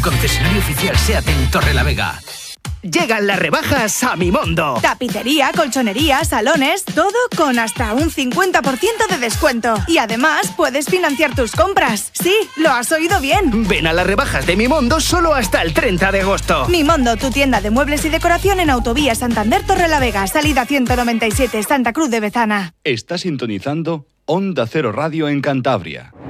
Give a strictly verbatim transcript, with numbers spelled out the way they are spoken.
Concesionario oficial SEAT en Torrelavega. Llegan las rebajas a Mimondo. Tapicería, colchonería, salones, todo con hasta un cincuenta por ciento de descuento. Y además puedes financiar tus compras. Sí, lo has oído bien. Ven a las rebajas de Mimondo solo hasta el treinta de agosto. Mimondo, tu tienda de muebles y decoración en Autovía Santander Torrelavega, salida ciento noventa y siete, Santa Cruz de Bezana. Está sintonizando Onda Cero Radio en Cantabria.